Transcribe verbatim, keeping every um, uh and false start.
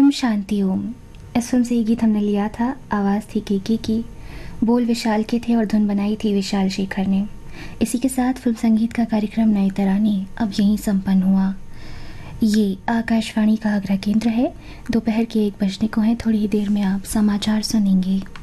ओम शांति ओम। इस फिल्म से ये गीत हमने लिया था। आवाज़ थी केके की, बोल विशाल के थे और धुन बनाई थी विशाल शेखर ने। इसी के साथ फिल्म संगीत का कार्यक्रम नई तरानी अब यहीं संपन्न हुआ। ये आकाशवाणी का आगरा केंद्र है। दोपहर के एक बजने को है। थोड़ी ही देर में आप समाचार सुनेंगे।